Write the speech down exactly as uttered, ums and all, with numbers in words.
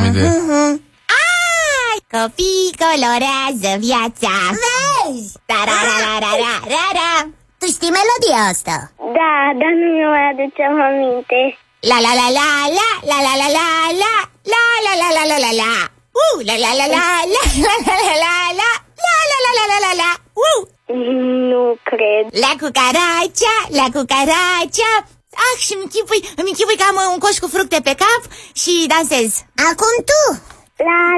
idee. Ai, copii colorează viața. Vezi? Da-ra-ra-ra-ra-ra-ra. Tu știi melodia asta? Da, dar nu mi-o mai aduceam aminte. La la la la la la la la la la la la la la la la la uh la la la la la la la la la la la la la la la la uh Nu cred. La cucaracea, la cucaracea. Ah, și îmi închipui, îmi închipui că am un coș cu fructe pe cap și dansez. Acum tu! La